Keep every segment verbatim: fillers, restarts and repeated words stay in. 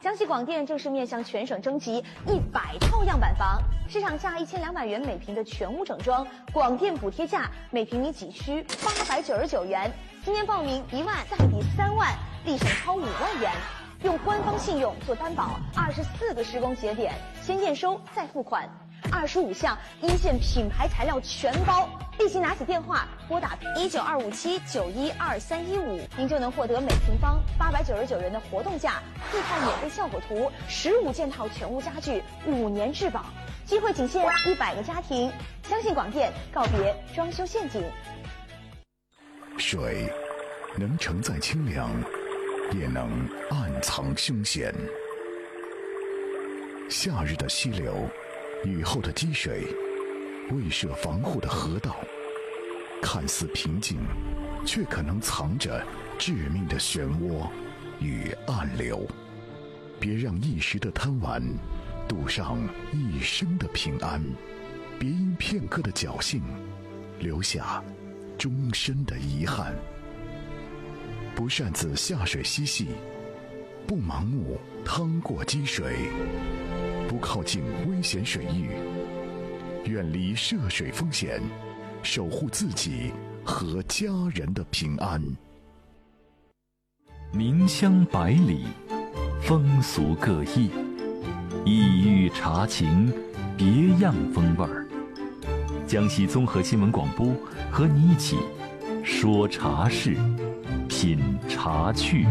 江西广电正式面向全省征集一百套样板房，市场价一千两百元每平的全屋整装，广电补贴价每平米几区八百九十九元。今年报名一万再抵三万，立省超五万元。用官方信用做担保，二十四个施工节点，先验收再付款，二十五项一线品牌材料全包。立即拿起电话拨打一九二五七九一二三一五，您就能获得每平方八百九十九元的活动价，四套免费效果图，十五件套全屋家具，五年质保。机会仅限一百个家庭，相信广电，告别装修陷阱。 水能承载清凉，也能暗藏凶险。夏日的溪流，雨后的积水，未设防护的河道，看似平静，却可能藏着致命的漩涡与暗流。别让一时的贪玩赌上一生的平安，别因片刻的侥幸留下终身的遗憾。不擅自下水嬉戏，不盲目趟过积水，不靠近危险水域，远离涉水风险，守护自己和家人的平安。 名香百里，风俗各异，异域茶情，别样风味儿。江西综合新闻广播和你一起说茶事，品茶趣。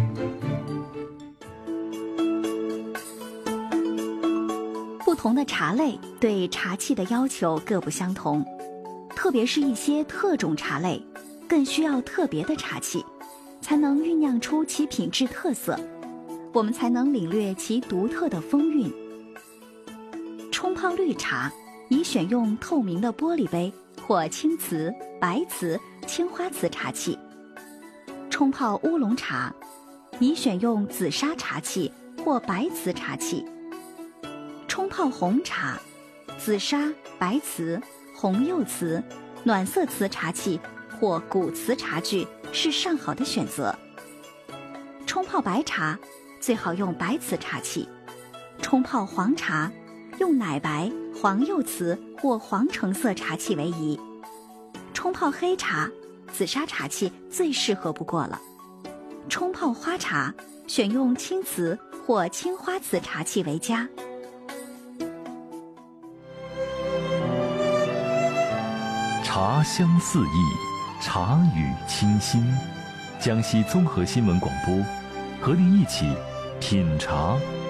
不同的茶类对茶器的要求各不相同，特别是一些特种茶类，更需要特别的茶器，才能酝酿出其品质特色，我们才能领略其独特的风韵。冲泡绿茶宜选用透明的玻璃杯或青瓷、白瓷、青花瓷茶器。冲泡乌龙茶宜选用紫砂茶器或白瓷茶器。冲泡红茶，紫砂、白瓷、红釉瓷、暖色瓷茶器或古瓷茶具是上好的选择。冲泡白茶最好用白瓷茶器。冲泡黄茶用奶白、黄釉瓷或黄橙色茶器为宜。冲泡黑茶，紫砂茶器最适合不过了。冲泡花茶选用青瓷或青花瓷茶器为佳。 茶香四溢，茶语清新。江西综合新闻广播，和您一起品茶